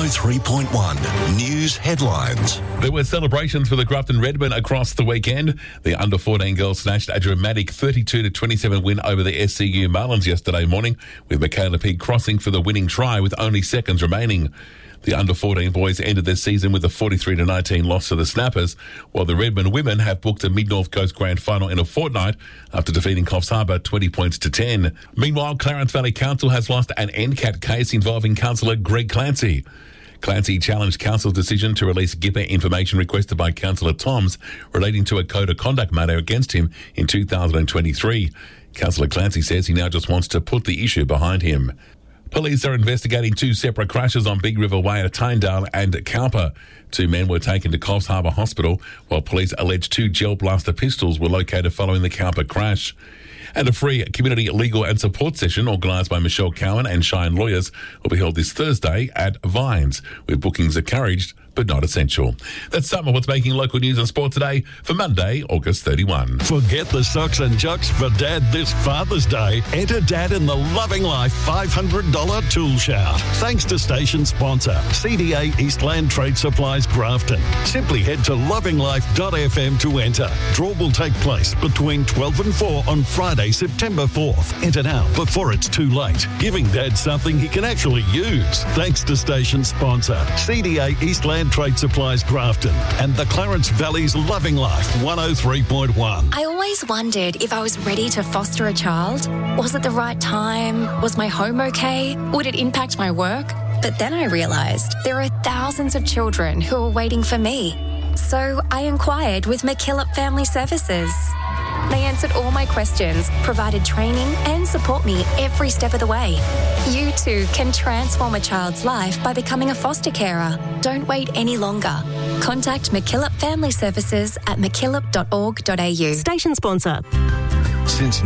103.1 News Headlines. There were celebrations for the Grafton Redmen across the weekend. The under-14 girls snatched a dramatic 32-27 win over the SCU Marlins yesterday morning, with Michaela Peake crossing for the winning try with only seconds remaining. The under-14 boys ended their season with a 43-19 loss to the Snappers, while the Redmen women have booked a Mid-North Coast Grand Final in a fortnight after defeating Coffs Harbour 20 points to 10. Meanwhile, Clarence Valley Council has lost an NCAT case involving Councillor Greg Clancy. Clancy challenged Council's decision to release GIPA information requested by Councillor Toms relating to a code of conduct matter against him in 2023. Councillor Clancy says he now just wants to put the issue behind him. Police are investigating two separate crashes on Big River Way at Tynedale and Cowper. Two men were taken to Coffs Harbour Hospital, while police allege two gel blaster pistols were located following the Cowper crash. And a free community legal and support session organised by Michelle Cowan and Shine Lawyers will be held this Thursday at Vines, with bookings encouraged but not essential. That's some of what's making local news and sport today for Monday, August 31. Forget the socks and jocks for Dad this Father's Day. Enter Dad in the Loving Life $500 tool shout. Thanks to station sponsor, CDA Eastland Trade Supplies Grafton. Simply head to lovinglife.fm to enter. Draw will take place between 12 and 4 on Friday, September 4th. Enter now before it's too late. Giving Dad something he can actually use. Thanks to station sponsor, CDA Eastland Trade Supplies Grafton and the Clarence Valley's Loving Life 103.1. I always wondered if I was ready to foster a child. Was it the right time? Was my home okay? Would it impact my work? But then I realised there are thousands of children who are waiting for me. So I inquired with McKillop Family Services. They answered all my questions, provided training and support me every step of the way. You too can transform a child's life by becoming a foster carer. Don't wait any longer. Contact McKillop Family Services at mckillop.org.au. Station sponsor. Since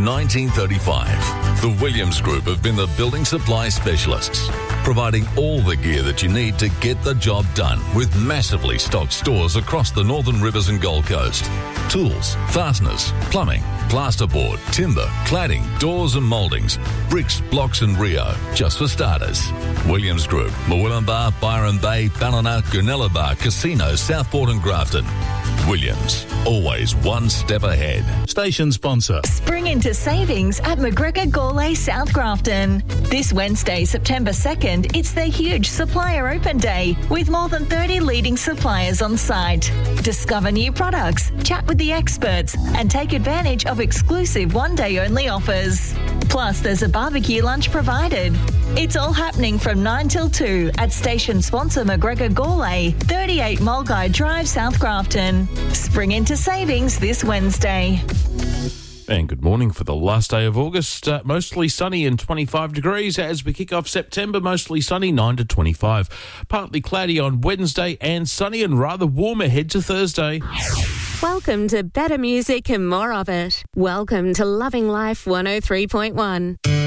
1935, the Williams Group have been the building supply specialists, providing all the gear that you need to get the job done with massively stocked stores across the Northern Rivers and Gold Coast. Tools, fasteners, plumbing, plasterboard, timber, cladding, doors and mouldings, bricks, blocks and Rio, just for starters. Williams Group, Murwillumbah, Byron Bay, Ballina, Goonellabah, Casino, Southport and Grafton. Williams, always one step ahead. Station sponsor. Spring into savings at McGregor Gourlay South Grafton. This Wednesday, September 2nd, it's their huge Supplier Open Day with more than 30 leading suppliers on site. Discover new products, chat with the experts and take advantage of exclusive one-day only offers. Plus, there's a barbecue lunch provided. It's all happening from 9 till 2 at station sponsor McGregor Gourlay, 38 Mulgai Drive, South Grafton. Spring into savings this Wednesday. And good morning for the last day of August. Mostly sunny and 25 degrees as we kick off September. Mostly sunny, 9 to 25. Partly cloudy on Wednesday and sunny and rather warm ahead to Thursday. Welcome to better music and more of it. Welcome to Loving Life 103.1.